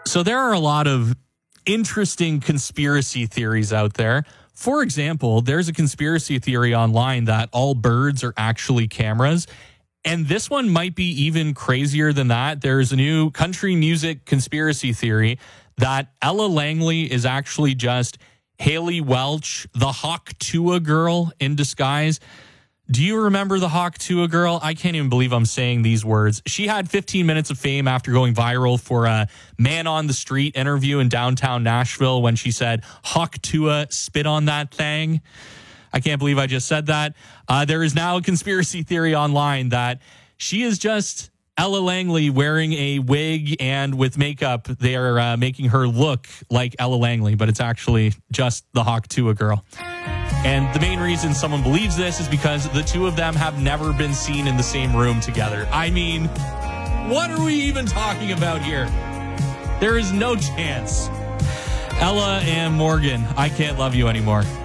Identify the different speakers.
Speaker 1: So there are a lot of interesting conspiracy theories out there. For example, there's a conspiracy theory online that all birds are actually cameras. And this one might be even crazier than that. There's a new country music conspiracy theory that Ella Langley is actually just Haley Welch, the Hawk Tuah girl in disguise. Do you remember the Hawk Tuah girl? I can't even believe I'm saying these words. She had 15 minutes of fame after going viral for a Man on the Street interview in downtown Nashville when she said, Hawk Tuah, spit on that thing. I can't believe I just said that. There is now a conspiracy theory online that she is just Ella Langley wearing a wig and with makeup. They are making her look like Ella Langley, but it's actually just the Hawk Tuah girl. And the main reason someone believes this is because the two of them have never been seen in the same room together. I mean, what are we even talking about here? There is no chance. Ella and Morgan, I can't love you anymore.